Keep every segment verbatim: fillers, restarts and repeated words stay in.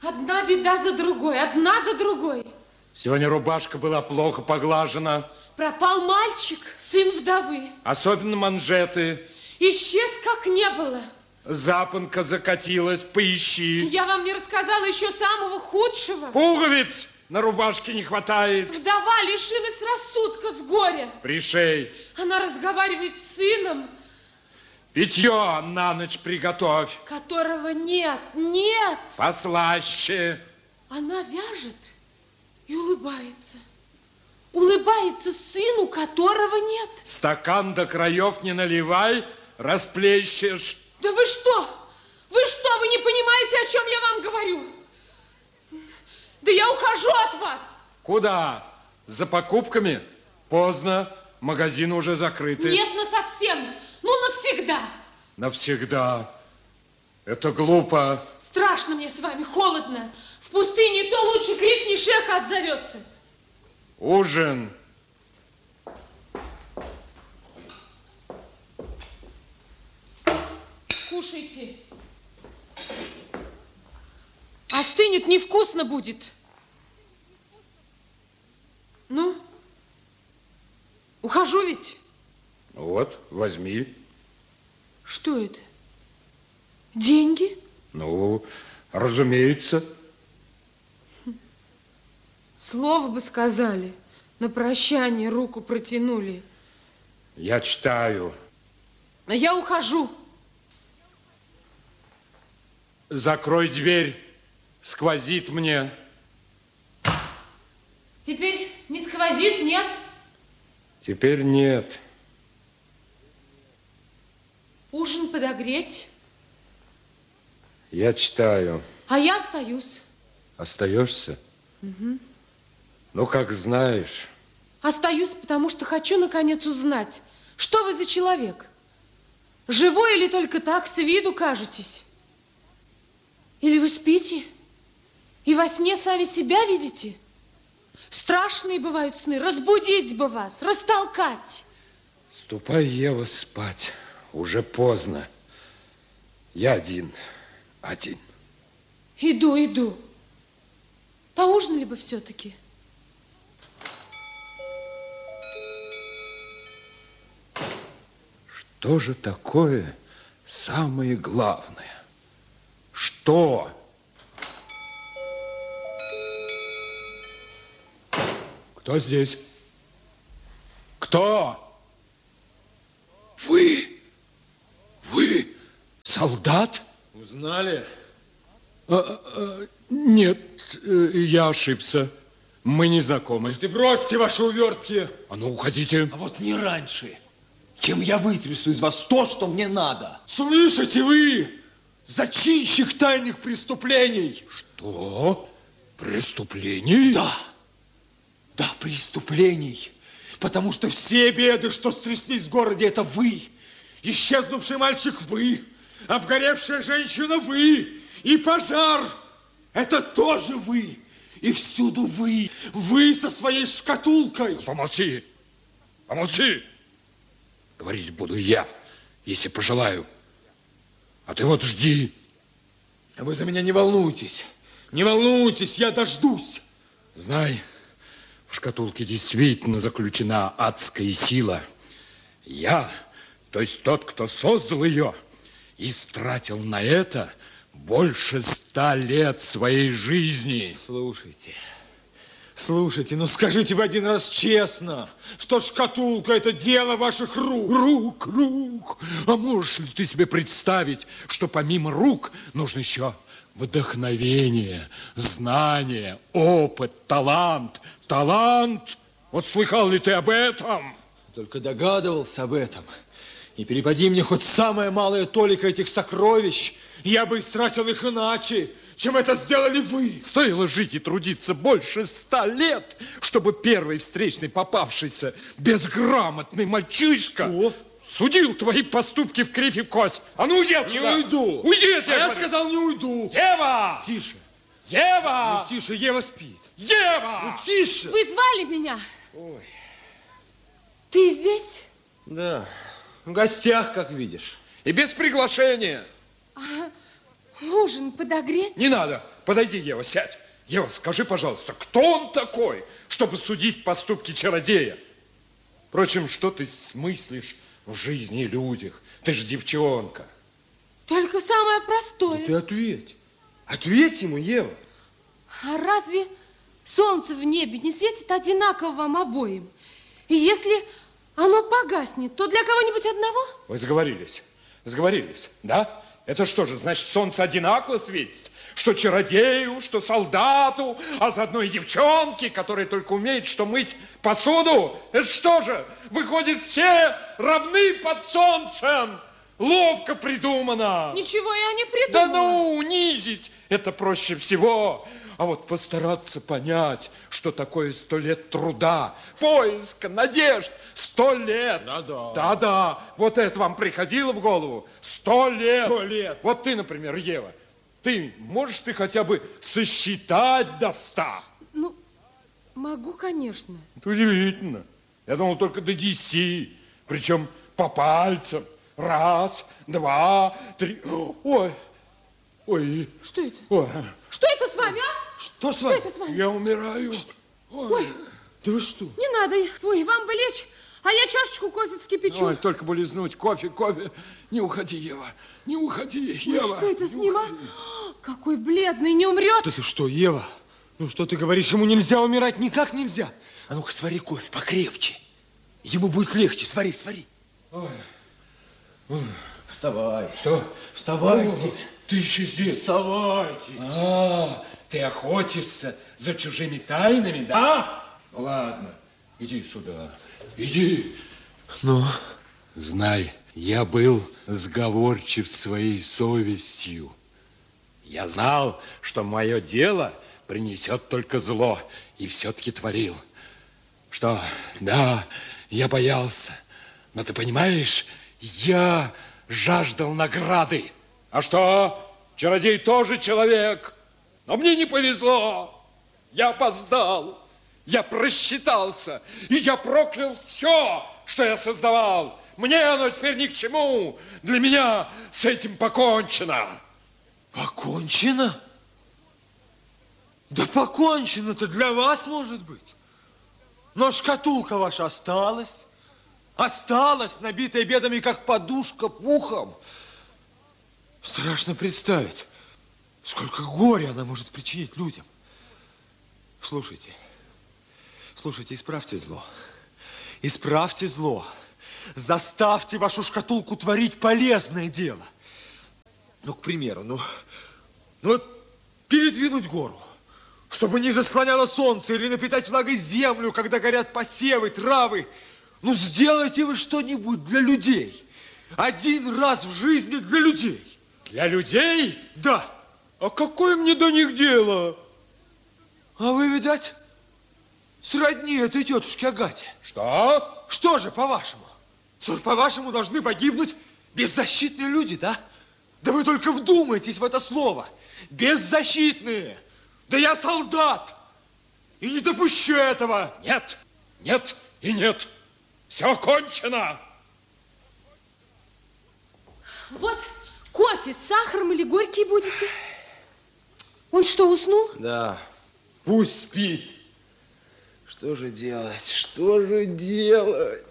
Одна беда за другой, одна за другой. Сегодня рубашка была плохо поглажена. Пропал мальчик, сын вдовы. Особенно манжеты. Исчез, как не было. Запонка закатилась, поищи. Я вам не рассказала еще самого худшего. Пуговиц на рубашке не хватает. Вдова лишилась рассудка с горя. Пришей. Она разговаривает с сыном. Питье на ночь приготовь. Которого нет, нет. Послаще. Она вяжет и улыбается. Улыбается сыну, которого нет. Стакан до краев не наливай, расплещешь. Да вы что? Вы что, вы не понимаете, о чем я вам говорю? Да я ухожу от вас. Куда? За покупками? Поздно, магазины уже закрыты. Нет, насовсем. Ну, навсегда. Навсегда. Это глупо. Страшно мне с вами, холодно. В пустыне то лучше крикни, шеха отзовется. Ужин. Кушайте. Остынет, невкусно будет. Ну, ухожу ведь. Вот, возьми. Что это? Деньги? Ну, разумеется. Слово бы сказали, на прощание руку протянули. Я читаю. А я ухожу. Закрой дверь, сквозит мне. Теперь не сквозит, нет? Теперь нет. Ужин подогреть? Я читаю. А я остаюсь. Остаешься? Угу. Ну, как знаешь. Остаюсь, потому что хочу, наконец, узнать, что вы за человек. Живой или только так, с виду кажетесь? Или вы спите и во сне сами себя видите? Страшные бывают сны, разбудить бы вас, растолкать. Ступай, Ева, спать. Уже поздно. Я один, один. Иду, иду. Поужинали бы все-таки. Что же такое самое главное? Что? Кто здесь? Кто? Вы? Вы солдат? Узнали? А, а, нет, я ошибся. Мы не знакомы. Ты бросьте ваши увертки. А ну, уходите. А вот не раньше, чем я вытрясу из вас то, что мне надо. Слышите вы? Зачинщик тайных преступлений. Что? Преступлений? Да. Да, преступлений. Потому что все беды, что стряслись в городе, это вы. Исчезнувший мальчик вы. Обгоревшая женщина вы. И пожар. Это тоже вы. И всюду вы. Вы со своей шкатулкой. Помолчи. Помолчи. Говорить буду я, если пожелаю. А ты вот жди. Вы за меня не волнуйтесь. Не волнуйтесь, я дождусь. Знай, в шкатулке действительно заключена адская сила. Я, то есть тот, кто создал ее, истратил на это больше ста лет своей жизни. Слушайте, слушайте, ну скажите вы один раз честно, что шкатулка – это дело ваших рук. Рук, рук. А можешь ли ты себе представить, что помимо рук нужно еще вдохновение, знание, опыт, талант. Талант? Вот слыхал ли ты об этом? Только догадывался об этом. И перепади мне хоть самая малая толика этих сокровищ, я бы истратил их иначе, чем это сделали вы. Стоило жить и трудиться больше ста лет, чтобы первый встречный попавшийся безграмотный мальчишка Что? судил твои поступки в кривь и кость. А ну уйди отсюда! Не уйду. Уйди, а я сказал, не уйду. Ева! Тише. Ева! Ну, тише, Ева спит. Ева! Ну, тише. Вы звали меня? Ой. Ты здесь? Да, в гостях, как видишь. И без приглашения. А, ужин подогреть? Не надо. Подойди, Ева, сядь. Ева, скажи, пожалуйста, кто он такой, чтобы судить поступки чародея? Впрочем, что ты смыслишь в жизни и людях? Ты же девчонка. Только самое простое. Да ты ответь. Ответь ему, Ева. А разве солнце в небе не светит одинаково вам обоим? И если оно погаснет, то для кого-нибудь одного? Вы сговорились, сговорились, да? Это что же, значит, солнце одинаково светит? Что чародею, что солдату, а заодно и девчонке, которая только умеет что мыть посуду? Это что же, выходит, все равны под солнцем? Ловко придумано. Ничего я не придумала. Да ну, унизить это проще всего. А вот постараться понять, что такое сто лет труда, поиска, надежд, сто лет. Да-да. Да-да, вот это вам приходило в голову? Сто лет. Сто лет. Вот ты, например, Ева, ты можешь ты хотя бы сосчитать до ста? Ну, могу, конечно. Это удивительно. Я думал только до десяти, причем по пальцам. Раз, два, три. Ой, ой. Что это? Ой. Что это с вами, а? Что с Что вами? это с вами? Я умираю. Ой. Ой, Да вы что? не надо. Ой, вам бы лечь, а я чашечку кофе вскипячу. Ой, только бы лизнуть кофе, кофе. Не уходи, Ева, не уходи, Ой, Ева. что это с не ним, а? уходи. Какой бледный, не умрет. Да ты что, Ева? Ну что ты говоришь, ему нельзя умирать, никак нельзя. А ну-ка свари кофе покрепче. Ему будет легче, свари, свари. Ой. Вставай. Что? Вставайте. О, ты еще здесь? Вставайте. А, ты охотишься за чужими тайнами, да? Ну ладно, иди сюда, иди. Ну? Знай, я был сговорчив своей совестью. Я знал, что мое дело принесет только зло, и все-таки творил. Что, да, я боялся, но ты понимаешь, я жаждал награды. А что, чародей тоже человек, но мне не повезло. Я опоздал, я просчитался, и я проклял все, что я создавал. Мне оно теперь ни к чему. Для меня с этим покончено. Покончено? Да покончено-то для вас, может быть. Но шкатулка ваша осталась. Осталась, набитая бедами, как подушка пухом. Страшно представить, сколько горя она может причинить людям. Слушайте, слушайте, исправьте зло. Исправьте зло. Заставьте вашу шкатулку творить полезное дело. Ну, к примеру, ну, ну вот передвинуть гору, чтобы не заслоняло солнце, или напитать влагой землю, когда горят посевы, травы. Ну, сделайте вы что-нибудь для людей. Один раз в жизни для людей. Для людей? Да. А какое мне до них дело? А вы, видать, сродни этой тетушке Агате. Что? Что же, по-вашему? Что же, по-вашему, должны погибнуть беззащитные люди, да? Да вы только вдумайтесь в это слово. Беззащитные. Да я солдат. И не допущу этого. Нет, нет и нет. Все кончено. Вот кофе с сахаром или горький будете? Он что, уснул? Да, пусть спит. Что же делать? Что же делать?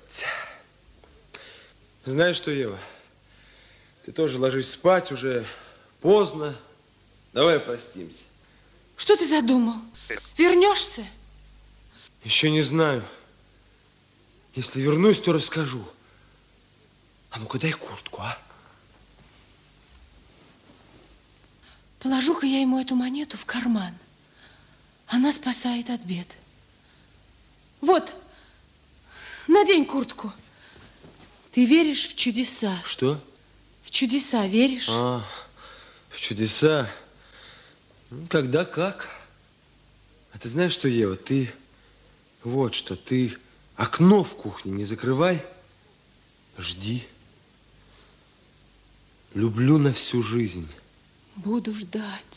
Знаешь что, Ева? Ты тоже ложись спать, уже поздно. Давай простимся. Что ты задумал? Вернешься? Еще не знаю. Если вернусь, то расскажу. А ну-ка дай куртку, а? Положу-ка я ему эту монету в карман. Она спасает от бед. Вот, надень куртку. Ты веришь в чудеса? Что? В чудеса веришь? А, в чудеса. Ну, когда как. А ты знаешь что, Ева, ты... Вот что, ты окно в кухне не закрывай. Жди. Люблю на всю жизнь. Буду ждать.